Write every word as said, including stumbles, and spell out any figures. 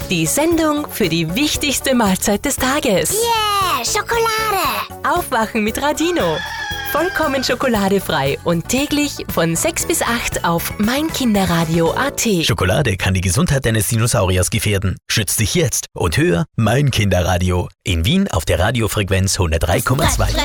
Die Sendung für die wichtigste Mahlzeit des Tages. Yeah, Schokolade! Aufwachen mit Radino. Vollkommen schokoladefrei und täglich von sechs bis acht auf meinkinderradio punkt at. Schokolade kann die Gesundheit deines Dinosauriers gefährden. Schütz dich jetzt und hör Mein Kinderradio. In Wien auf der Radiofrequenz hundertdrei Komma zwei.